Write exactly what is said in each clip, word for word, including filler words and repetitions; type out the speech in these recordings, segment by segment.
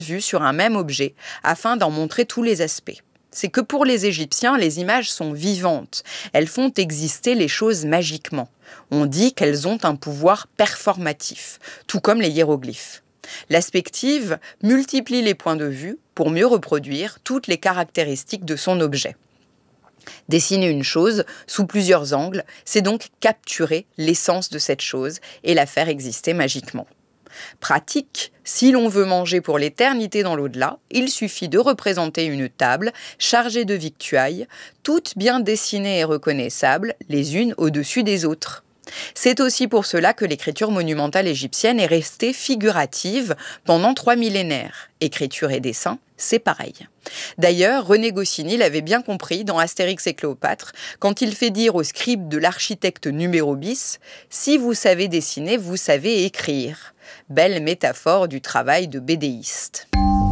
vue sur un même objet afin d'en montrer tous les aspects. C'est que pour les Égyptiens, les images sont vivantes. Elles font exister les choses magiquement. On dit qu'elles ont un pouvoir performatif, tout comme les hiéroglyphes. L'aspective multiplie les points de vue pour mieux reproduire toutes les caractéristiques de son objet. Dessiner une chose sous plusieurs angles, c'est donc capturer l'essence de cette chose et la faire exister magiquement. Pratique, si l'on veut manger pour l'éternité dans l'au-delà, il suffit de représenter une table chargée de victuailles, toutes bien dessinées et reconnaissables, les unes au-dessus des autres. C'est aussi pour cela que l'écriture monumentale égyptienne est restée figurative pendant trois millénaires. Écriture et dessin, c'est pareil. D'ailleurs, René Goscinny l'avait bien compris dans Astérix et Cléopâtre, quand il fait dire au scribe de l'architecte numéro bis « Si vous savez dessiner, vous savez écrire ». Belle métaphore du travail de bédéiste.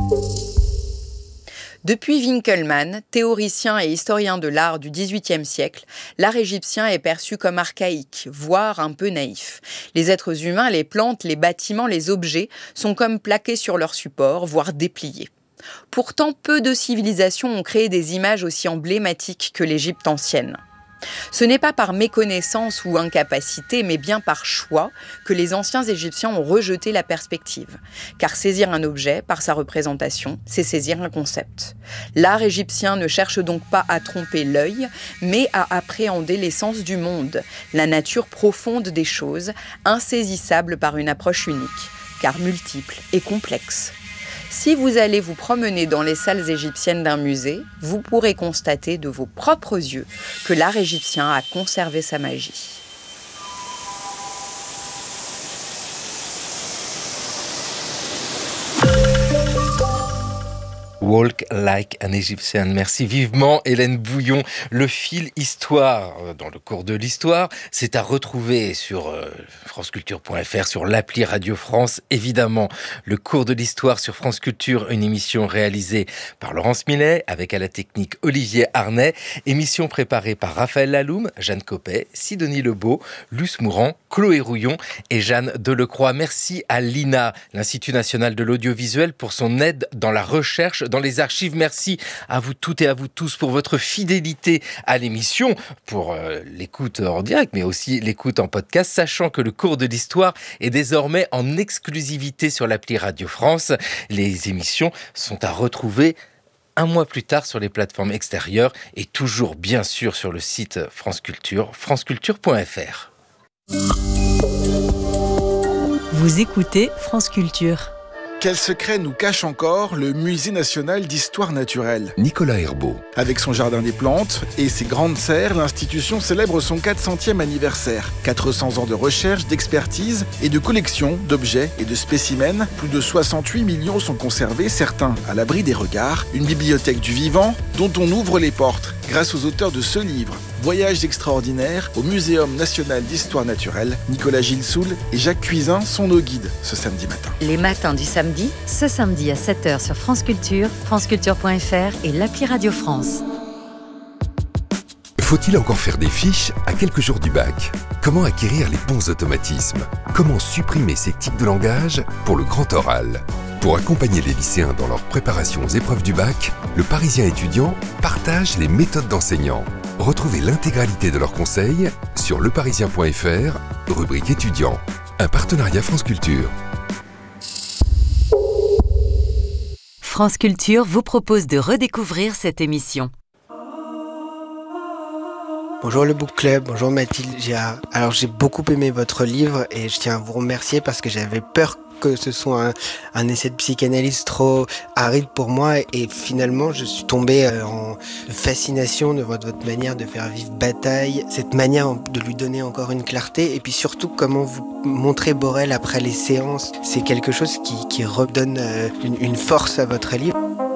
Depuis Winckelmann, théoricien et historien de l'art du dix-huitième siècle, l'art égyptien est perçu comme archaïque, voire un peu naïf. Les êtres humains, les plantes, les bâtiments, les objets sont comme plaqués sur leur support, voire dépliés. Pourtant, peu de civilisations ont créé des images aussi emblématiques que l'Égypte ancienne. Ce n'est pas par méconnaissance ou incapacité, mais bien par choix que les anciens Égyptiens ont rejeté la perspective. Car saisir un objet, par sa représentation, c'est saisir un concept. L'art égyptien ne cherche donc pas à tromper l'œil, mais à appréhender l'essence du monde, la nature profonde des choses, insaisissable par une approche unique, car multiple et complexe. Si vous allez vous promener dans les salles égyptiennes d'un musée, vous pourrez constater de vos propres yeux que l'art égyptien a conservé sa magie. Walk like an Egyptian. Merci vivement Hélène Bouillon. Le fil histoire dans le cours de l'histoire, c'est à retrouver sur euh, franceculture point f r, sur l'appli Radio France. Évidemment, le cours de l'histoire sur France Culture, une émission réalisée par Laurence Millet avec à la technique Olivier Arnay. Émission préparée par Raphaël Laloum, Jeanne Copet, Sidonie Lebeau, Luce Mourant, Chloé Rouillon et Jeanne Delecroix. Merci à l'I N A, l'Institut National de l'Audiovisuel, pour son aide dans la recherche, dans les archives. Merci à vous toutes et à vous tous pour votre fidélité à l'émission, pour euh, l'écoute en direct, mais aussi l'écoute en podcast, sachant que le cours de l'histoire est désormais en exclusivité sur l'appli Radio France. Les émissions sont à retrouver un mois plus tard sur les plateformes extérieures et toujours bien sûr sur le site France Culture, franceculture point f r. Vous écoutez France Culture. Quel secret nous cache encore le Musée national d'histoire naturelle ? Nicolas Herbeau. Avec son jardin des plantes et ses grandes serres, l'institution célèbre son quatre centième anniversaire. quatre cents ans de recherche, d'expertise et de collection d'objets et de spécimens. Plus de soixante-huit millions sont conservés, certains à l'abri des regards. Une bibliothèque du vivant dont on ouvre les portes grâce aux auteurs de ce livre. Voyages extraordinaires au Muséum national d'histoire naturelle. Nicolas Gilsoul et Jacques Cuisin sont nos guides ce samedi matin. Les matins du samedi, ce samedi à sept heures sur France Culture, franceculture point f r et l'appli Radio France. Faut-il encore faire des fiches à quelques jours du bac ? Comment acquérir les bons automatismes ? Comment supprimer ces tics de langage pour le grand oral ? Pour accompagner les lycéens dans leur préparation aux épreuves du bac, le Parisien étudiant partage les méthodes d'enseignants. Retrouvez l'intégralité de leurs conseils sur leparisien point f r, rubrique étudiants. Un partenariat France Culture. France Culture vous propose de redécouvrir cette émission. Bonjour le Book Club, bonjour Mathilde Girard. Alors j'ai beaucoup aimé votre livre et je tiens à vous remercier parce que j'avais peur que ce soit un, un essai de psychanalyse trop aride pour moi et finalement je suis tombé en fascination de votre, votre manière de faire vivre Bataille, cette manière de lui donner encore une clarté et puis surtout comment vous montrez Borel après les séances. C'est quelque chose qui, qui redonne une, une force à votre livre.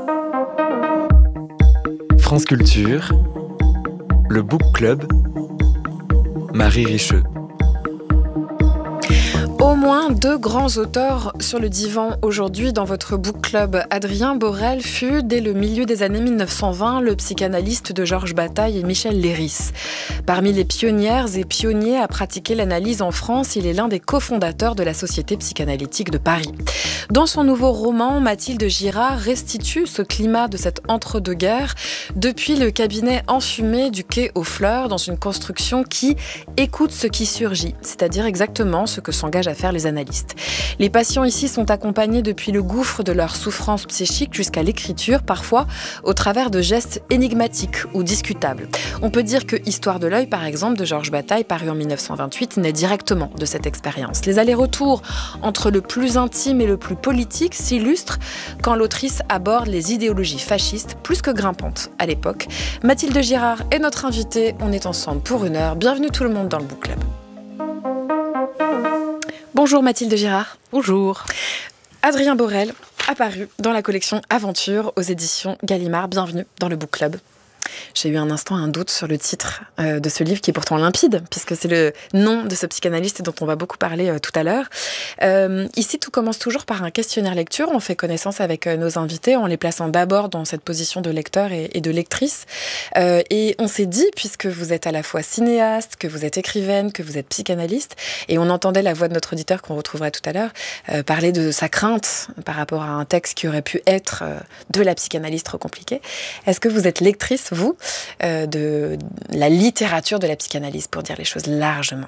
France Culture, le Book Club, Marie Richeux. Au moins deux grands auteurs sur le divan aujourd'hui dans votre book club. Adrien Borel fut, dès le milieu des années mille neuf cent vingt, le psychanalyste de Georges Bataille et Michel Leiris. Parmi les pionnières et pionniers à pratiquer l'analyse en France, il est l'un des cofondateurs de la Société psychanalytique de Paris. Dans son nouveau roman, Mathilde Girard restitue ce climat de cette entre-deux-guerres depuis le cabinet enfumé du quai aux Fleurs dans une construction qui écoute ce qui surgit, c'est-à-dire exactement ce que s'engage à faire les analystes. Les patients ici sont accompagnés depuis le gouffre de leur souffrance psychique jusqu'à l'écriture, parfois au travers de gestes énigmatiques ou discutables. On peut dire que Histoire de l'œil, par exemple, de Georges Bataille, paru en mille neuf cent vingt-huit, naît directement de cette expérience. Les allers-retours entre le plus intime et le plus politique s'illustrent quand l'autrice aborde les idéologies fascistes plus que grimpantes à l'époque. Mathilde Girard est notre invitée. On est ensemble pour une heure. Bienvenue tout le monde dans le Book Club. Bonjour Mathilde Girard. Bonjour. Adrien Borel, apparu dans la collection Aventure aux éditions Gallimard. Bienvenue dans le Book Club. J'ai eu un instant un doute sur le titre euh, de ce livre qui est pourtant limpide, puisque c'est le nom de ce psychanalyste dont on va beaucoup parler euh, tout à l'heure. Euh, ici, tout commence toujours par un questionnaire lecture. On fait connaissance avec euh, nos invités en les plaçant d'abord dans cette position de lecteur et, et de lectrice. Euh, et on s'est dit, puisque vous êtes à la fois cinéaste, que vous êtes écrivaine, que vous êtes psychanalyste, et on entendait la voix de notre auditeur qu'on retrouverait tout à l'heure, euh, parler de sa crainte par rapport à un texte qui aurait pu être euh, de la psychanalyse trop compliquée. Est-ce que vous êtes lectrice, vous, euh, de la littérature de la psychanalyse, pour dire les choses largement?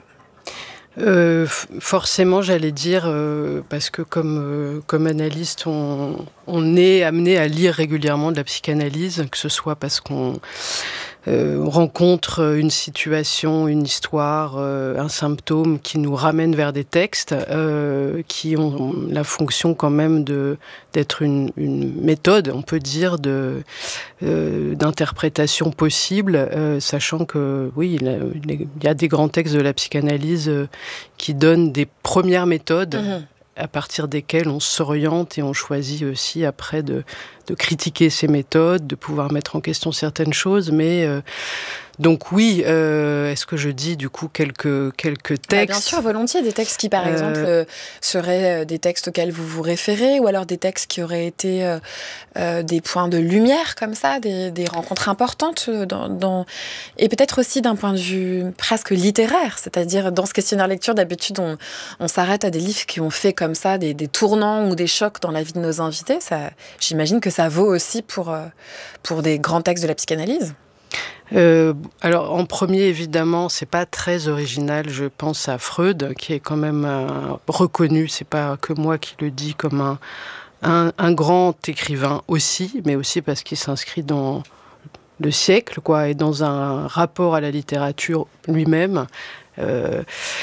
Euh, forcément, j'allais dire, euh, parce que comme, euh, comme analyste, on, on est amené à lire régulièrement de la psychanalyse, que ce soit parce qu'on euh, rencontre une situation, une histoire, euh, un symptôme qui nous ramène vers des textes euh, qui ont la fonction quand même de, d'être une, une méthode, on peut dire, de, euh, d'interprétation possible, euh, sachant que, oui, il y a des grands textes de la psychanalyse euh, qui donnent des premières méthodes mmh. à partir desquelles on s'oriente et on choisit aussi après de, de critiquer ces méthodes, de pouvoir mettre en question certaines choses. Mais euh, donc oui, euh, est-ce que je dis du coup quelques, quelques textes ? Ah, bien sûr, volontiers. Des textes qui, par euh... exemple, euh, seraient des textes auxquels vous vous référez, ou alors des textes qui auraient été euh, euh, des points de lumière, comme ça, des, des rencontres importantes, dans, dans... et peut-être aussi d'un point de vue presque littéraire. C'est-à-dire, dans ce questionnaire lecture, d'habitude, on, on s'arrête à des livres qui ont fait comme ça des, des tournants ou des chocs dans la vie de nos invités. Ça, j'imagine que ça vaut aussi pour, euh, pour des grands textes de la psychanalyse. Euh, alors en premier, évidemment, c'est pas très original. Je pense à Freud, qui est quand même euh, reconnu. C'est pas que moi qui le dis, comme un, un, un grand écrivain aussi, mais aussi parce qu'il s'inscrit dans le siècle, quoi, et dans un rapport à la littérature lui-même. Euh,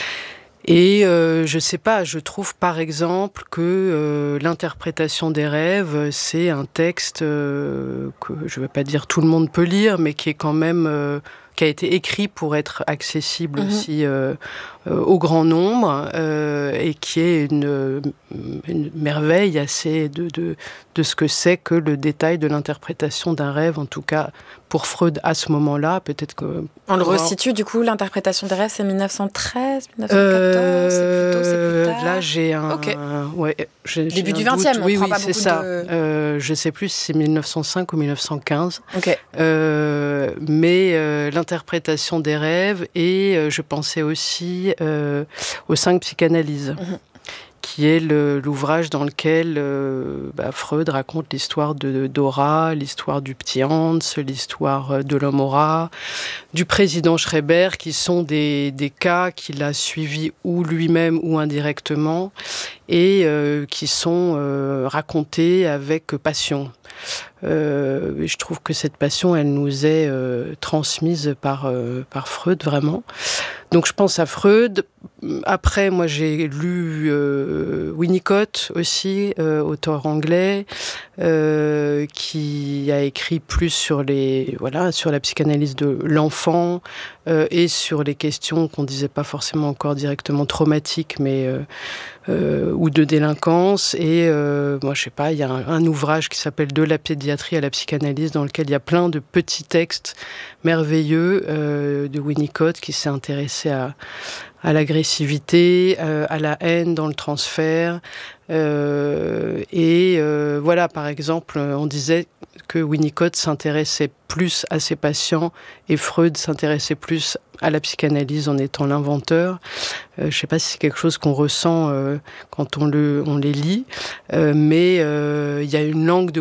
Et euh, je sais pas, je trouve par exemple que euh, l'interprétation des rêves, c'est un texte euh, que je ne vais pas dire tout le monde peut lire, mais qui est quand même euh, qui a été écrit pour être accessible mmh. aussi euh, euh, au grand nombre euh, et qui est une, une merveille assez de, de, de ce que c'est que le détail de l'interprétation d'un rêve, en tout cas pour Freud à ce moment-là, peut-être que... On le resitue, du coup, l'interprétation des rêves, c'est mille neuf cent treize, mille neuf cent quatorze, euh, c'est plutôt, c'est plus tard. Là, j'ai un... Okay. un ouais, j'ai, Début j'ai du vingtième, on oui, prend oui, pas c'est beaucoup ça. de... Euh, je sais plus si c'est mille neuf cent cinq ou mille neuf cent quinze. Okay. Euh, mais euh, l'interprétation des rêves, et euh, je pensais aussi euh, aux cinq psychanalyses. Mm-hmm. Qui est le, l'ouvrage dans lequel euh, bah, Freud raconte l'histoire de Dora, l'histoire du petit Hans, l'histoire de l'homme au rat, du président Schreiber, qui sont des, des cas qu'il a suivis ou lui-même ou indirectement, et euh, qui sont euh, racontés avec passion. Euh, je trouve que cette passion, elle nous est euh, transmise par, euh, par Freud, vraiment. Donc je pense à Freud. Après, moi, j'ai lu euh, Winnicott aussi, euh, auteur anglais, euh, qui a écrit plus sur les, voilà, sur la psychanalyse de l'enfant, euh, et sur les questions qu'on disait pas forcément encore directement traumatiques, mais euh, euh, ou de délinquance. Et euh, moi, je sais pas, il y a un, un ouvrage qui s'appelle De la pédiatrie à la psychanalyse, dans lequel il y a plein de petits textes merveilleux euh, de Winnicott qui s'est intéressé à à l'agressivité, euh, à la haine dans le transfert. Euh, et euh, voilà, par exemple, on disait que Winnicott s'intéressait plus à ses patients et Freud s'intéressait plus à la psychanalyse en étant l'inventeur. Euh, je ne sais pas si c'est quelque chose qu'on ressent euh, quand on, le, on les lit, euh, mais il euh, y a une langue de